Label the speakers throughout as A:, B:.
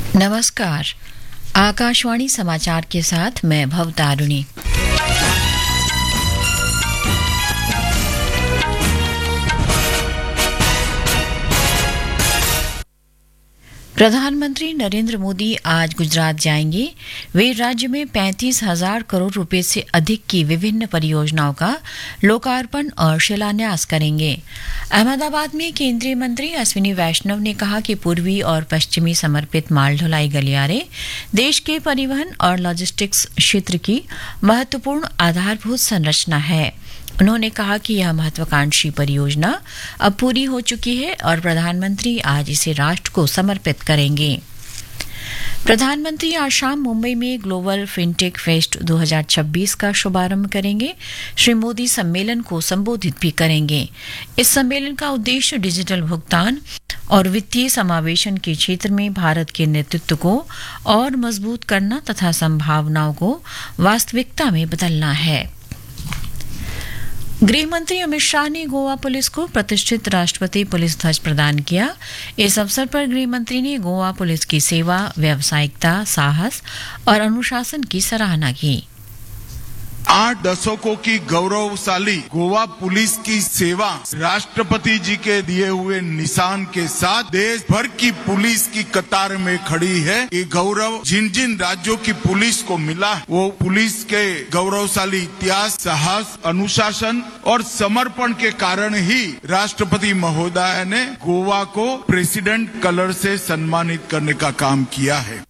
A: नमस्कार। आकाशवाणी समाचार के साथ मैं भवतारुणी। प्रधानमंत्री नरेंद्र मोदी आज गुजरात जाएंगे। वे राज्य में 35,000 करोड़ रुपए से अधिक की विभिन्न परियोजनाओं का लोकार्पण और शिलान्यास करेंगे। अहमदाबाद में केंद्रीय मंत्री अश्विनी वैष्णव ने कहा कि पूर्वी और पश्चिमी समर्पित माल ढुलाई गलियारे देश के परिवहन और लॉजिस्टिक्स क्षेत्र की महत्वपूर्ण आधारभूत संरचना है। उन्होंने कहा कि यह महत्वाकांक्षी परियोजना अब पूरी हो चुकी है और प्रधानमंत्री आज इसे राष्ट्र को समर्पित करेंगे। प्रधानमंत्री आज शाम मुंबई में ग्लोबल फिनटेक फेस्ट 2026 का शुभारंभ करेंगे। श्री मोदी सम्मेलन को संबोधित भी करेंगे। इस सम्मेलन का उद्देश्य डिजिटल भुगतान और वित्तीय समावेशन के क्षेत्र में भारत के नेतृत्व को और मजबूत करना तथा संभावनाओं को वास्तविकता में बदलना है। गृह मंत्री अमित शाह ने गोवा पुलिस को प्रतिष्ठित राष्ट्रपति पुलिस ध्वज प्रदान किया। इस अवसर पर गृह मंत्री ने गोवा पुलिस की सेवा, व्यावसायिकता, साहस और अनुशासन की सराहना की।
B: 8 दशकों की गौरवशाली गोवा पुलिस की सेवा राष्ट्रपति जी के दिए हुए निशान के साथ देश भर की पुलिस की कतार में खड़ी है। ये गौरव जिन जिन राज्यों की पुलिस को मिला, वो पुलिस के गौरवशाली इतिहास, साहस, अनुशासन और समर्पण के कारण ही राष्ट्रपति महोदय ने गोवा को प्रेसिडेंट कलर से सम्मानित करने का काम किया है।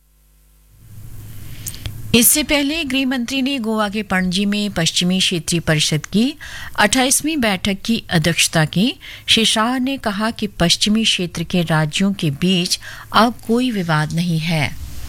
A: इससे पहले गृह मंत्री ने गोवा के पणजी में पश्चिमी क्षेत्रीय परिषद की 28वीं बैठक की अध्यक्षता की। श्री शाह ने कहा कि पश्चिमी क्षेत्र के राज्यों के बीच अब कोई विवाद नहीं है।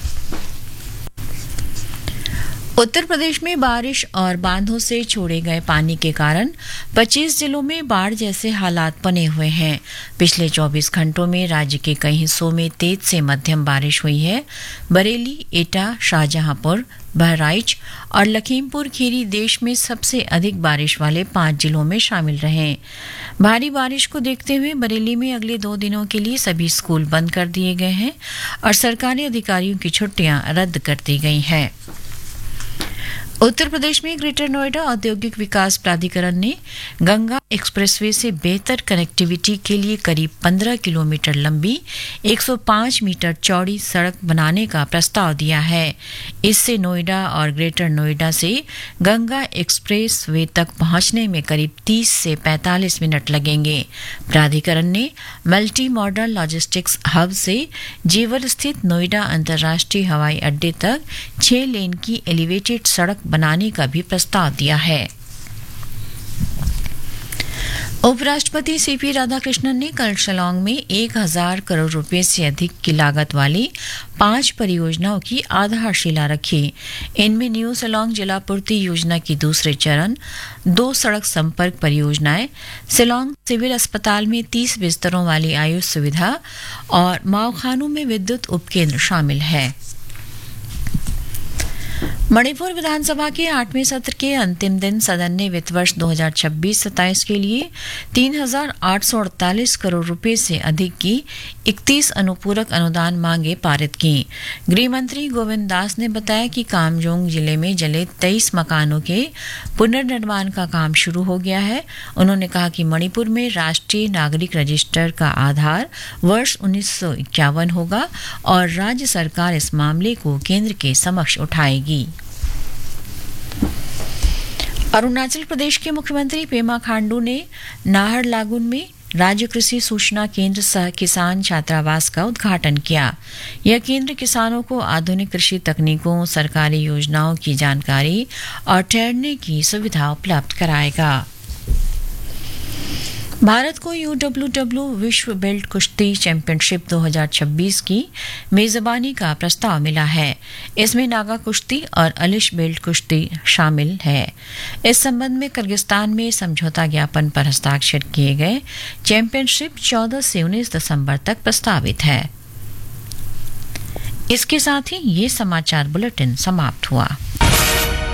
A: उत्तर प्रदेश में बारिश और बांधों से छोड़े गए पानी के कारण 25 जिलों में बाढ़ जैसे हालात बने हुए हैं। पिछले 24 घंटों में राज्य के कई हिस्सों में तेज से मध्यम बारिश हुई है। बरेली, एटा, शाहजहांपुर, बहराइच और लखीमपुर खीरी देश में सबसे अधिक बारिश वाले 5 जिलों में शामिल रहे। भारी बारिश को देखते हुए बरेली में अगले 2 दिनों के लिए सभी स्कूल बंद कर दिए गए हैं और सरकारी अधिकारियों की छुट्टियां रद्द कर दी गई हैं। उत्तर प्रदेश में ग्रेटर नोएडा औद्योगिक विकास प्राधिकरण ने गंगा एक्सप्रेसवे से बेहतर कनेक्टिविटी के लिए करीब 15 किलोमीटर लंबी 105 मीटर चौड़ी सड़क बनाने का प्रस्ताव दिया है। इससे नोएडा और ग्रेटर नोएडा से गंगा एक्सप्रेसवे तक पहुंचने में करीब 30 से 45 मिनट लगेंगे। प्राधिकरण ने मल्टी मॉडल लॉजिस्टिक्स हब से जेवर स्थित नोएडा अंतर्राष्ट्रीय हवाई अड्डे तक 6 लेन की एलिवेटेड सड़क बनाने का भी प्रस्ताव दिया है। उपराष्ट्रपति सीपी राधाकृष्णन ने कल शिलांग में 1,000 करोड़ रुपए से अधिक की लागत वाली 5 परियोजनाओं की आधारशिला रखी। इनमें न्यू शिलांग जिला पूर्ति योजना की दूसरे चरण, 2 सड़क संपर्क परियोजनाएं, शिलांग सिविल अस्पताल में 30 बिस्तरों वाली आयुष सुविधा और माओखानों में विद्युत उपकेंद्र शामिल है। मणिपुर विधानसभा के 8वें सत्र के अंतिम दिन सदन ने वित्त वर्ष 2026-27 के लिए 3,848 करोड़ रुपए से अधिक की 31 अनुपूरक अनुदान मांगे पारित की। गृह मंत्री गोविंद दास ने बताया कि कामजोंग जिले में जले 23 मकानों के पुनर्निर्माण का काम शुरू हो गया है। उन्होंने कहा कि मणिपुर में राष्ट्रीय नागरिक रजिस्टर का आधार वर्ष 1951 होगा और राज्य सरकार इस मामले को केंद्र के समक्ष उठाएगी। अरुणाचल प्रदेश के मुख्यमंत्री पेमा खांडू ने नाहरलागुन में राज्य कृषि सूचना केंद्र सह किसान छात्रावास का उद्घाटन किया। यह केंद्र किसानों को आधुनिक कृषि तकनीकों, सरकारी योजनाओं की जानकारी और ठहरने की सुविधा उपलब्ध कराएगा। भारत को UWW विश्व बेल्ट कुश्ती चैंपियनशिप 2026 की मेजबानी का प्रस्ताव मिला है। इसमें नागा कुश्ती और अलिश बेल्ट कुश्ती शामिल है। इस संबंध में किर्गिस्तान में समझौता ज्ञापन पर हस्ताक्षर किए गए। चैंपियनशिप 14 से 19 दिसंबर तक प्रस्तावित है। इसके साथ ही ये समाचार बुलेटिन समाप्त हुआ।